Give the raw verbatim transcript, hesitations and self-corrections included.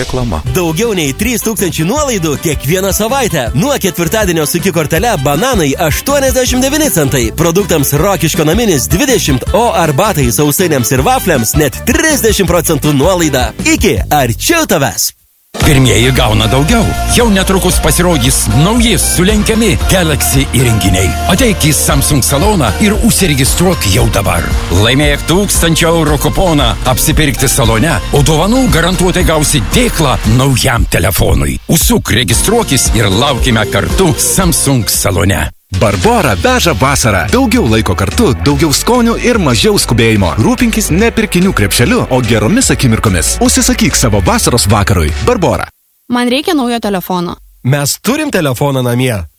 Reklama. Daugiau nei trys tūkstančiai nuolaidų kiekvieną savaitę. Nuo ketvirtadienio su Ki-kortele bananai aštuoniasdešimt devyni centai. Produktams Rokiškio naminis dvidešimt, o arbatai, sausainiams ir vafliams net trisdešimt procentų nuolaida. Iki arčiau tavęs. Pirmieji gauna daugiau. Jau netrukus pasirodys nauji sulenkiami Galaxy įrenginiai. Ateik į Samsung saloną ir užsiregistruok jau dabar. Laimėk tūkstančio eurų kuponą apsipirkti salone, o dovanų garantuotai gausi dėklą naujam telefonui. Užsuk, registruokis ir laukime kartu Samsung salone. Barbora veža vasarą. Daugiau laiko kartu, daugiau skonių ir mažiau skubėjimo. Rūpinkis ne pirkinių krepšeliu, o geromis akimirkomis. Užsisakyk savo vasaros vakarui. Barbora. Man reikia naujo telefono. Mes turim telefoną namie.